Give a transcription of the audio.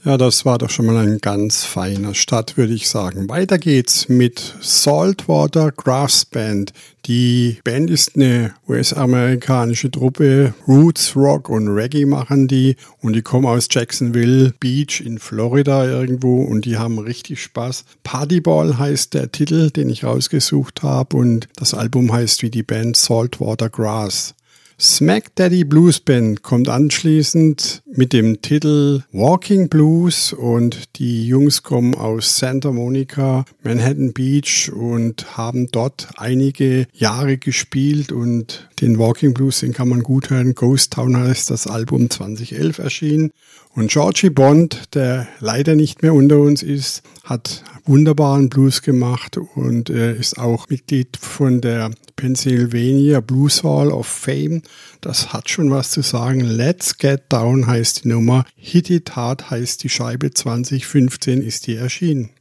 Ja, das war doch schon mal ein ganz feiner Start, würde ich sagen. Weiter geht's mit Saltwater Grass Band. Die Band ist eine US-amerikanische Truppe. Roots, Rock und Reggae machen die. Und die kommen aus Jacksonville Beach in Florida irgendwo. Und die haben richtig Spaß. Partyball heißt der Titel, den ich rausgesucht habe. Und das Album heißt wie die Band Saltwater Grass. Smack Daddy Blues Band kommt anschließend mit dem Titel Walking Blues und die Jungs kommen aus Santa Monica, Manhattan Beach und haben dort einige Jahre gespielt und den Walking Blues, den kann man gut hören. Ghost Town heißt das Album 2011 erschienen. Und Georgie Bond, der leider nicht mehr unter uns ist, hat wunderbaren Blues gemacht und ist auch Mitglied von der Pennsylvania Blues Hall of Fame. Das hat schon was zu sagen. Let's Get Down heißt die Nummer. Hit It Hard heißt die Scheibe. 2015 ist die erschienen.